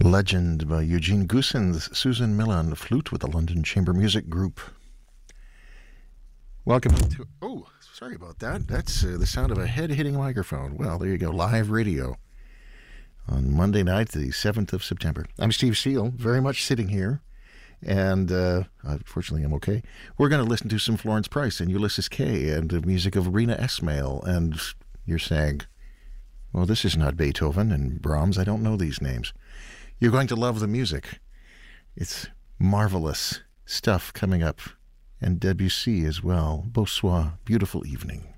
Legend by Eugene Goossens, Susan Miller on the flute with the London Chamber Music Group. Welcome to... Oh, sorry about that. That's the sound of a head hitting a microphone. Well, there you go. Live radio on Monday night, the 7th of September. I'm Steve Steele, very much sitting here. And unfortunately, I'm okay. We're going to listen to some Florence Price and Ulysses Kay and the music of Rena Esmail. And you're saying, well, this is not Beethoven and Brahms. I don't know these names. You're going to love the music. It's marvelous stuff coming up. And Debussy as well. Bonsoir, beautiful evening.